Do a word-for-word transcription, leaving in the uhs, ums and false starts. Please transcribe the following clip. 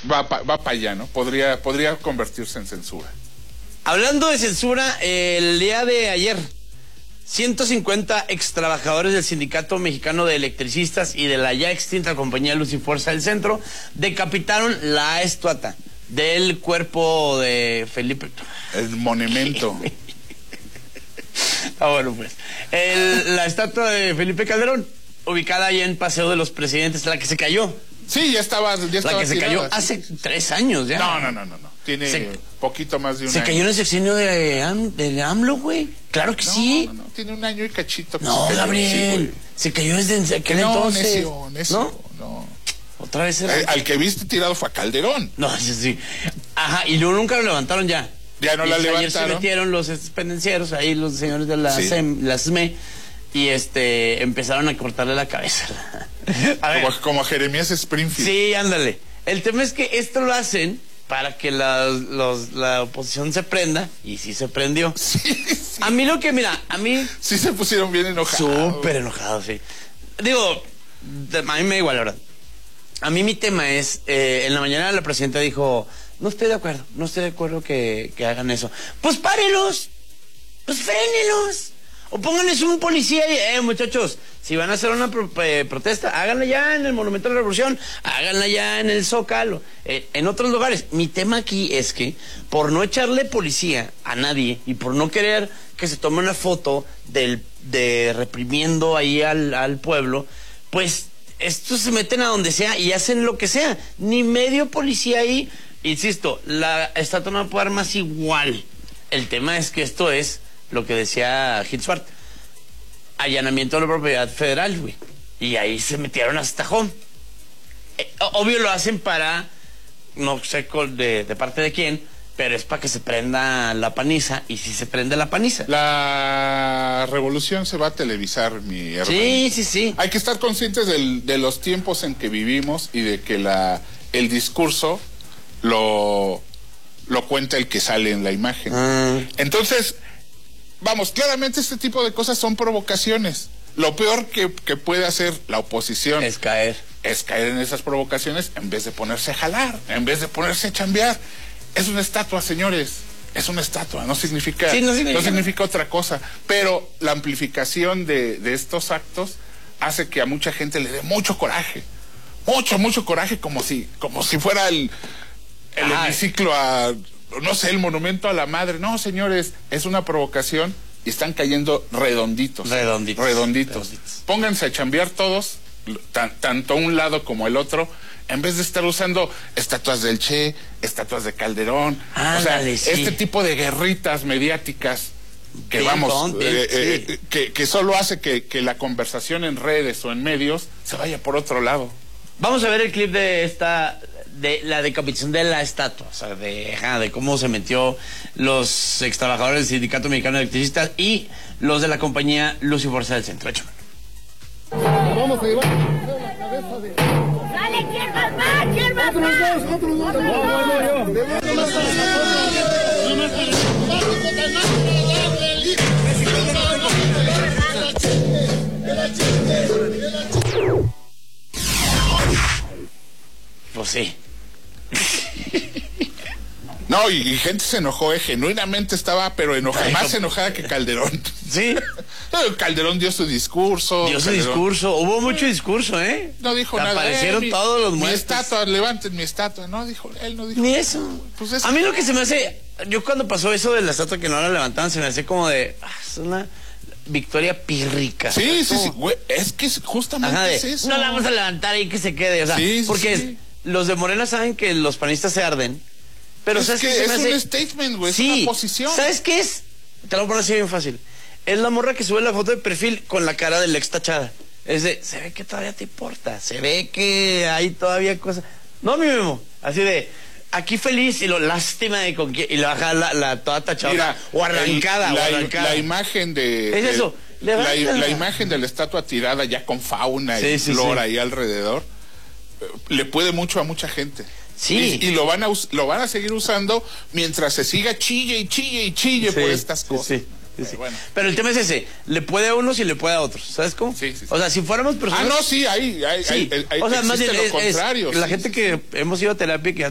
va pa, va para allá, ¿no? Podría, podría convertirse en censura. Hablando de censura, el día de ayer, ciento cincuenta ex trabajadores del Sindicato Mexicano de Electricistas y de la ya extinta compañía Luz y Fuerza del Centro decapitaron la estatua del cuerpo de Felipe. El monumento. Ah, bueno, pues. El, la estatua de Felipe Calderón, ubicada ahí en Paseo de los Presidentes, la que se cayó. Sí, ya estaba, ya estaba La que se tirada, cayó sí. hace tres años ya. No, no, no, no, no. Tiene se, poquito más de un se año. Se cayó en el sexenio de, Am, de AMLO, güey. Claro que no, sí. No, no, tiene un año y cachito. Que no, se Gabriel. Sí, se cayó desde aquel no, entonces. Necio, necio, ¿No? no. Otra vez era. Al, al que viste tirado fue a Calderón. No, sí, sí. Ajá, y luego nunca lo levantaron ya. Ya no y la ayer levantaron. se metieron los pendencieros, ahí los señores de la, sí. S E M, la S M E, y este, empezaron a cortarle la cabeza. A ver. Como, como a Jeremías Springfield. Sí, ándale. El tema es que esto lo hacen para que la, los, la oposición se prenda, y sí se prendió. Sí, sí. A mí lo que, mira, a mí... Sí se pusieron bien enojados. Súper enojados, sí. Digo, a mí me da igual, la verdad. A mí mi tema es, eh, en la mañana la presidenta dijo, no estoy de acuerdo, no estoy de acuerdo que, que hagan eso. Pues párelos, pues frénelos. O pónganles un policía y, eh, muchachos, si van a hacer una pro, eh, protesta, háganla ya en el Monumento de la Revolución, háganla ya en el Zócalo, eh, en otros lugares. Mi tema aquí es que, por no echarle policía a nadie y por no querer que se tome una foto del, de reprimiendo ahí al, al pueblo, pues estos se meten a donde sea y hacen lo que sea. Ni medio policía ahí. Insisto, la estatua no puede dar más igual. El tema es que esto es lo que decía Hitzbart, allanamiento de la propiedad federal, güey. Y ahí se metieron hasta home. Eh, obvio lo hacen para, no sé de, de parte de quién, pero es para que se prenda la paniza. Y si se prende la paniza. La revolución se va a televisar, mi hermano. Sí, sí, sí. Hay que estar conscientes del, de los tiempos en que vivimos y de que la, el discurso lo, lo cuenta el que sale en la imagen. Ah. Entonces, vamos, claramente este tipo de cosas son provocaciones. Lo peor que, que puede hacer la oposición es caer. Es caer en esas provocaciones en vez de ponerse a jalar, en vez de ponerse a chambear. Es una estatua, señores. Es una estatua, no significa, sí, no significa, no significa otra cosa. Pero la amplificación de, de estos actos hace que a mucha gente le dé mucho coraje. Mucho, mucho coraje, como si, como si fuera el, el hemiciclo a, no sé, el monumento a la madre. No, señores, es una provocación y están cayendo redonditos. Redonditos. Redonditos. redonditos. Pónganse a chambear todos, tan, tanto un lado como el otro, en vez de estar usando estatuas del Che, estatuas de Calderón. Ándale, o sea, sí. este tipo de guerritas mediáticas que bien, vamos, don, bien, eh, eh, sí. que, que solo hace que, que la conversación en redes o en medios se vaya por otro lado. Vamos a ver el clip de esta, de la decapitación de la estatua, o sea, de, ja, de cómo se metió los ex trabajadores del Sindicato Mexicano de Electricistas y los de la compañía Luz y Fuerza del Centro. Échame. Vamos a llevar la cabeza de... ¡Dale, quién más va! ¿Quién más Otros dos, otros dos. No, no, no, yo. Pues sí. No, y, y gente se enojó, eh, genuinamente estaba, pero enojada, más enojada que Calderón. Sí. Calderón dio su discurso. Dio su Calderón... discurso, hubo mucho discurso, ¿eh? No dijo que nada. Aparecieron eh, todos los mi, muertos. Mi estatua, levanten mi estatua. No dijo, él no dijo. Ni eso. Pues eso. A mí lo que se me hace, yo cuando pasó eso de la estatua que no la levantaban, se me hace como de, ah, es una victoria pírrica. Sí, sí, sí, güey, es que justamente Ajá, de, es eso. no la vamos a levantar y que se quede, o sea, sí, sí, porque sí. los de Morena saben que los panistas se arden, pero es ¿sabes que qué se es me un hace? statement, güey, Sí, es una posición. ¿Sabes qué es? Te lo voy a poner así bien fácil. Es la morra que sube la foto de perfil con la cara del ex tachada. Es de, se ve que todavía te importa, se ve que hay todavía cosas. No, mi Memo, así de, aquí feliz y lo lástima de con quién, y le baja la, la toda tachada. Mira, o arrancada, el, la, o arrancada. la imagen de... Es eso. La, la imagen de la estatua tirada ya con fauna sí, y sí, flora sí. ahí alrededor, le puede mucho a mucha gente. Sí. Y, y lo van a lo van a seguir usando mientras se siga chille y chille y chille sí, por estas cosas. Sí, sí, sí. Bueno. Pero el tema es ese, le puede a unos y le puede a otros, ¿sabes cómo? Sí, sí, sí. O sea, si fuéramos personas... Ah, no, sí, hay, hay, sí. hay, hay o sea, más bien lo es, contrario. es la sí, gente sí. que hemos ido a terapia, que